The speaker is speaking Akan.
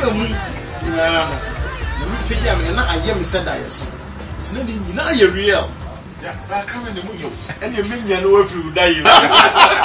mu na me pejam na ayem said that yes so na ni na ye real ya ba kama ne mu yo ene menya no afiri dai